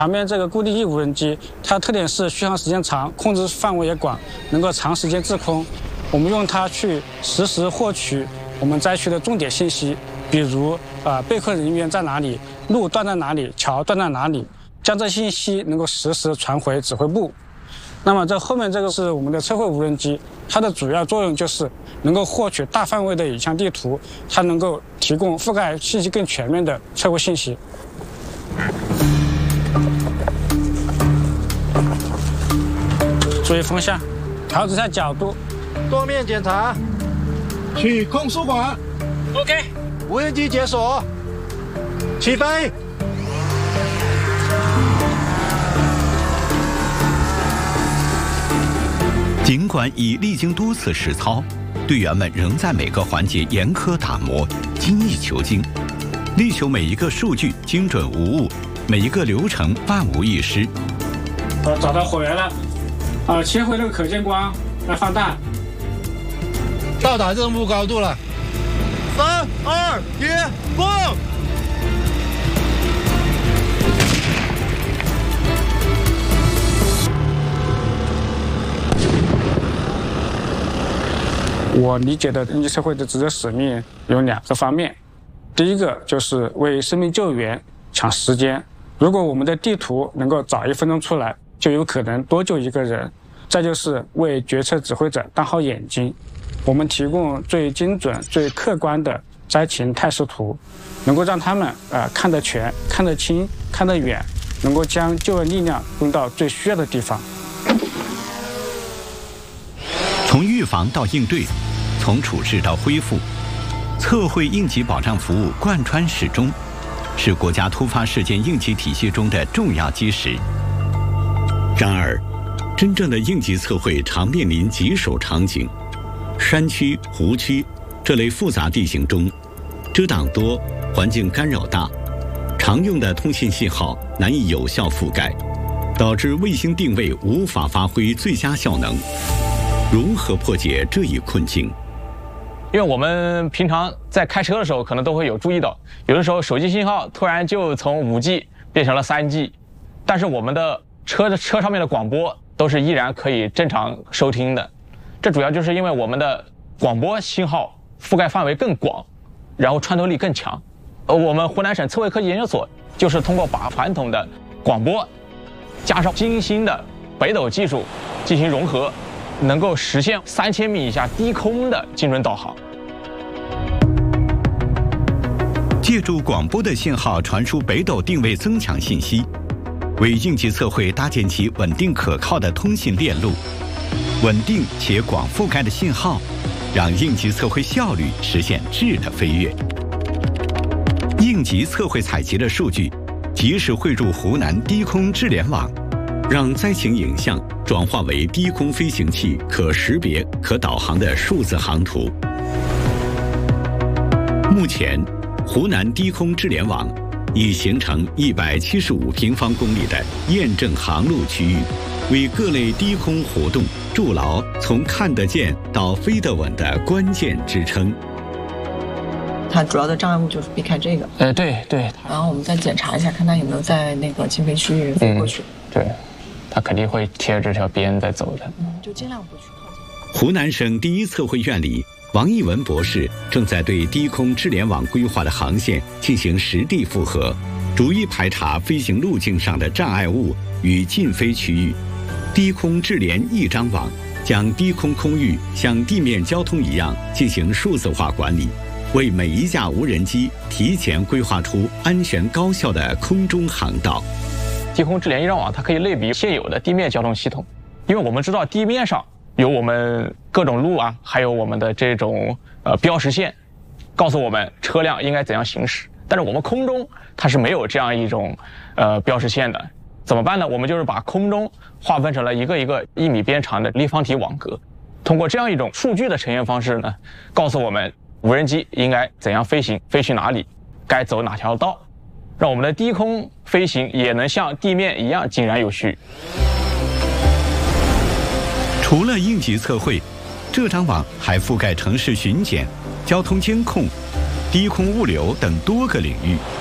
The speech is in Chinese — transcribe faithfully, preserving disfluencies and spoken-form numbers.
旁边这个固定翼无人机，它的特点是续航时间长，控制范围也广，能够长时间滞空。我们用它去实时获取我们灾区的重点信息，比如呃被困人员在哪里，路断在哪里，桥断在哪里，将这信息能够实时传回指挥部。那么这后面这个是我们的测绘无人机，它的主要作用就是能够获取大范围的影像地图，它能够提供覆盖信息更全面的测绘信息。注意风向，调整一下角度， 多面检查，去控输管。 OK， 无人机解锁，起飞。 尽管已历经多次实操，队员们仍在每个环节严苛打磨，精益求精，力求每一个数据精准无误，每一个流程万无一失。 呃，找到火源了。呃，切回那个可见光来放大， 到达任务高度了。三二一，蹦！ 我理解的应急测绘的职责使命有两个方面，第一个就是为生命救援抢时间，如果我们的地图能够早一分钟出来，就有可能多救一个人。再就是为决策指挥者当好眼睛，我们提供最精准、最客观的灾情态势图，能够让他们呃看得全、看得清、看得远，能够将救援力量用到最需要的地方。 从预防到应对，从处置到恢复，测绘应急保障服务贯穿始终，是国家突发事件应急体系中的重要基石。然而，真正的应急测绘常面临棘手场景，山区、湖区这类复杂地形中，遮挡多，环境干扰大，常用的通信信号难以有效覆盖，导致卫星定位无法发挥最佳效能。如何破解这一困境？ 因为我们平常在开车的时候，可能都会有注意到，有的时候手机信号突然就从五 G 变成了三 G， 但是我们的车的车上面的广播都是依然可以正常收听的。这主要就是因为我们的广播信号覆盖范围更广，然后穿透力更强。呃，我们湖南省测绘科技研究所就是通过把传统的广播加上精新的北斗技术进行融合，能够实现三千米以下低空的精准导航。 借助广播的信号传输北斗定位增强信息，为应急测绘搭建起稳定可靠的通信链路。稳定且广覆盖的信号，让应急测绘效率实现质的飞跃。应急测绘采集的数据及时汇入湖南低空智联网，让灾情影像转化为低空飞行器可识别、可导航的数字航图。目前，湖南低空智联网已形成一百七十五平方公里的验证航路区域，为各类低空活动筑牢从看得见到飞得稳的关键支撑。 它主要的障碍物就是避开这个， 呃，对对。 然后我们再检查一下，看它有没有在那个禁飞区域飞过去。 嗯、对，它肯定会贴着这条边在走的。 嗯，就尽量不去靠近。 湖南省第一测绘院里，王义文博士正在对低空智联网规划的航线进行实地复核，逐一排查飞行路径上的障碍物与禁飞区域。低空智联一张网将低空空域像地面交通一样进行数字化管理，为每一架无人机提前规划出安全高效的空中航道。 低空智联一张网它可以类比现有的地面交通系统，因为我们知道地面上有我们各种路啊，还有我们的这种呃标识线，告诉我们车辆应该怎样行驶。但是我们空中它是没有这样一种呃标识线的，怎么办呢？我们就是把空中划分成了一个一个一米边长的立方体网格，通过这样一种数据的呈现方式呢，告诉我们无人机应该怎样飞行，飞去哪里，该走哪条道，让我们的低空飞行也能像地面一样井然有序。 除了应急测绘，这张网还覆盖城市巡检、交通监控、低空物流等多个领域。